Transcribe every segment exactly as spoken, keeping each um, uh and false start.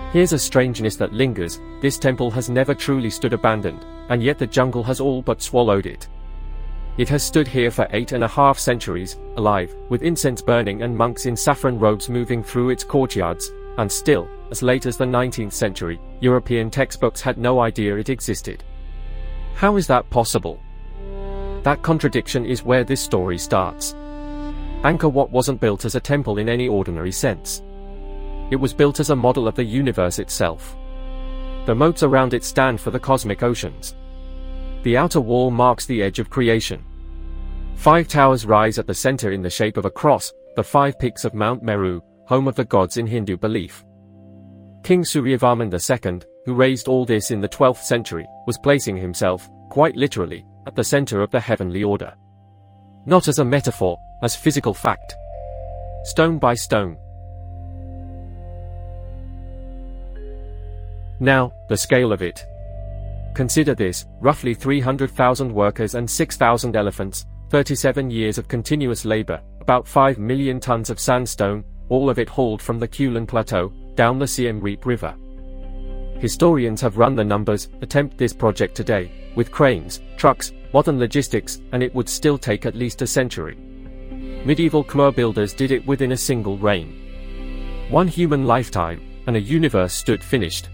Here's a strangeness that lingers: this temple has never truly stood abandoned, and yet the jungle has all but swallowed it. It has stood here for eight and a half centuries, alive, with incense burning and monks in saffron robes moving through its courtyards, and still, as late as the nineteenth century, European textbooks had no idea it existed. How is that possible? That contradiction is where this story starts. Angkor Wat wasn't built as a temple in any ordinary sense. It was built as a model of the universe itself. The moats around it stand for the cosmic oceans. The outer wall marks the edge of creation. Five towers rise at the center in the shape of a cross, the five peaks of Mount Meru, home of the gods in Hindu belief. King Suryavarman the Second, who raised all this in the twelfth century, was placing himself, quite literally, at the center of the heavenly order. Not as a metaphor, as physical fact. Stone by stone. Now, the scale of it. Consider this: roughly three hundred thousand workers and six thousand elephants, thirty-seven years of continuous labor, about five million tons of sandstone, all of it hauled from the Kulin Plateau, down the Siem Reap River. Historians have run the numbers. Attempt this project today, with cranes, trucks, modern logistics, and it would still take at least a century. Medieval Khmer builders did it within a single reign. One human lifetime, and a universe stood finished.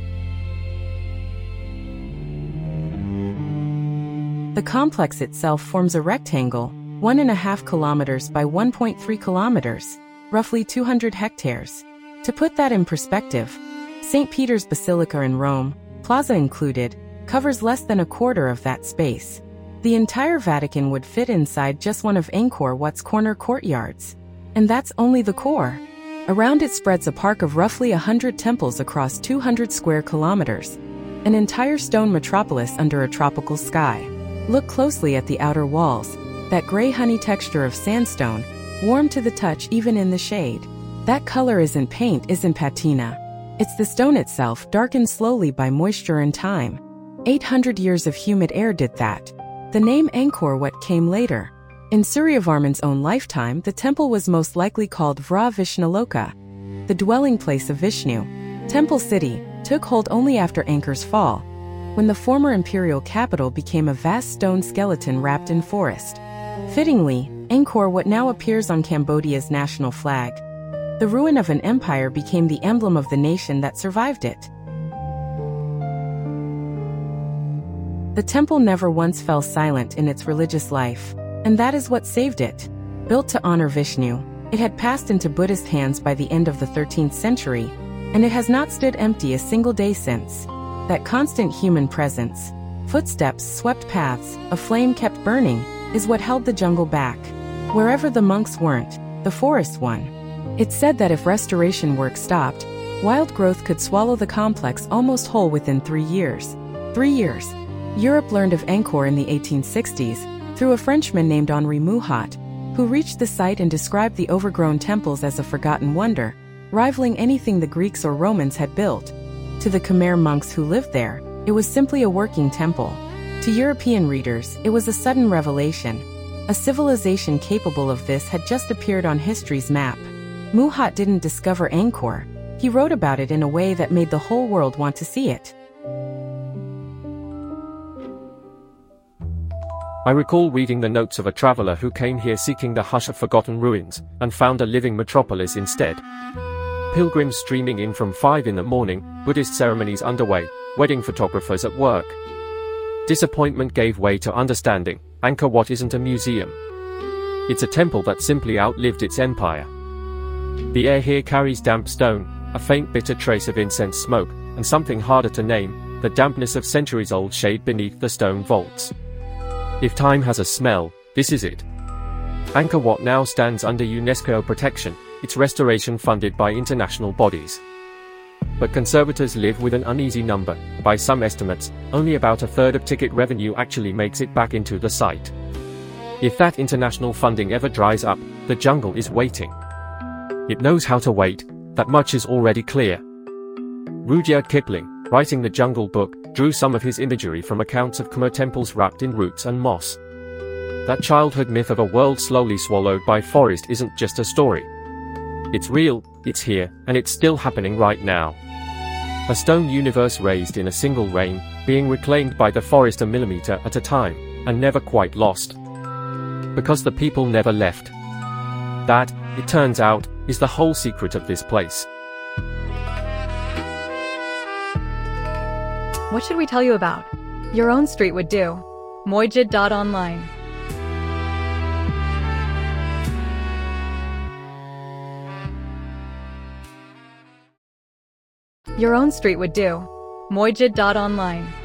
The complex itself forms a rectangle, one and a half kilometers by one point three kilometers, roughly two hundred hectares. To put that in perspective, Saint Peter's Basilica in Rome, plaza included, covers less than a quarter of that space. The entire Vatican would fit inside just one of Angkor Wat's corner courtyards. And that's only the core. Around it spreads a park of roughly a hundred temples across two hundred square kilometers. An entire stone metropolis under a tropical sky. Look closely at the outer walls, that gray honey texture of sandstone, warm to the touch even in the shade. That color isn't paint, isn't patina. It's the stone itself, darkened slowly by moisture and time. eight hundred years of humid air did that. The name Angkor Wat came later. In Suryavarman's own lifetime, the temple was most likely called Vra Vishnaloka, the dwelling place of Vishnu. Temple City took hold only after Angkor's fall, when the former imperial capital became a vast stone skeleton wrapped in forest. Fittingly, Angkor Wat now appears on Cambodia's national flag. The ruin of an empire became the emblem of the nation that survived it. The temple never once fell silent in its religious life, and that is what saved it. Built to honor Vishnu, it had passed into Buddhist hands by the end of the thirteenth century, and it has not stood empty a single day since. That constant human presence, footsteps, swept paths, a flame kept burning, is what held the jungle back. Wherever the monks weren't, the forest won. It's said that if restoration work stopped, wild growth could swallow the complex almost whole within three years. Three years. Europe learned of Angkor in the eighteen sixties, through a Frenchman named Henri Mouhot, who reached the site and described the overgrown temples as a forgotten wonder, rivaling anything the Greeks or Romans had built. To the Khmer monks who lived there, it was simply a working temple. To European readers, it was a sudden revelation. A civilization capable of this had just appeared on history's map. Mouhot didn't discover Angkor. He wrote about it in a way that made the whole world want to see it. I recall reading the notes of a traveler who came here seeking the hush of forgotten ruins, and found a living metropolis instead. Pilgrims streaming in from five in the morning, Buddhist ceremonies underway, wedding photographers at work. Disappointment gave way to understanding. Angkor Wat isn't a museum. It's a temple that simply outlived its empire. The air here carries damp stone, a faint bitter trace of incense smoke, and something harder to name, the dampness of centuries-old shade beneath the stone vaults. If time has a smell, this is it. Angkor Wat now stands under UNESCO protection, its restoration funded by international bodies. But conservators live with an uneasy number. By some estimates, only about a third of ticket revenue actually makes it back into the site. If that international funding ever dries up, the jungle is waiting. It knows how to wait, that much is already clear. Rudyard Kipling, writing the Jungle Book, drew some of his imagery from accounts of Khmer temples wrapped in roots and moss. That childhood myth of a world slowly swallowed by forest isn't just a story. It's real, it's here, and it's still happening right now. A stone universe raised in a single reign, being reclaimed by the forest a millimeter at a time, and never quite lost. Because the people never left. That, it turns out, is the whole secret of this place. What should we tell you about? Your own street would do. Mojid dot online. Your own street would do. Mojid dot online.